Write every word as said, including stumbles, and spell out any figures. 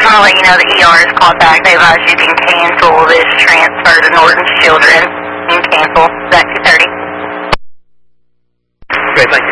want to let you know the E R is called back. They advise you can cancel this transfer to Norton's Children. You can cancel. Is that two thirty? Great, thank you.